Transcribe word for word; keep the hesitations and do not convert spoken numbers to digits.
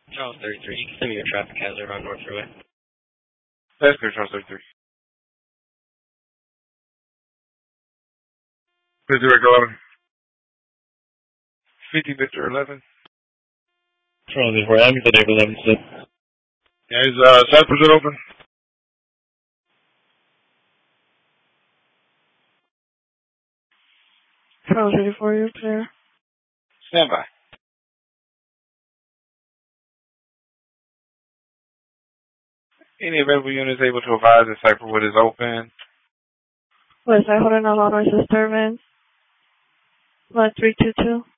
Charles thirty-three. You can send me your traffic hazard on North Freeway. That's good, Charles thirty-three. Please direct eleven. fifty Victor eleven. Charles eighty-four. I'm the neighbor eleven six. Yeah, is uh, side pursuit open? Charles eighty-four, you're clear. Stand by. Any available units able to advise that Cypherwood is open? West side holding a low noise disturbance. one three two two.